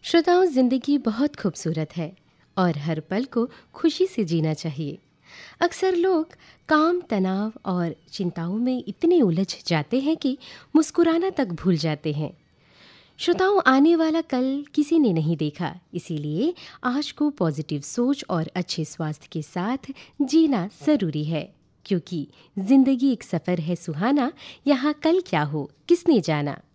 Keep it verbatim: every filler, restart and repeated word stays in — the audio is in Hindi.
श्रोताओं, जिंदगी बहुत खूबसूरत है और हर पल को खुशी से जीना चाहिए। अक्सर लोग काम, तनाव और चिंताओं में इतने उलझ जाते हैं कि मुस्कुराना तक भूल जाते हैं। श्रोताओं, आने वाला कल किसी ने नहीं देखा, इसीलिए आज को पॉजिटिव सोच और अच्छे स्वास्थ्य के साथ जीना ज़रूरी है। क्योंकि जिंदगी एक सफ़र है सुहाना, यहाँ कल क्या हो किसने जाना।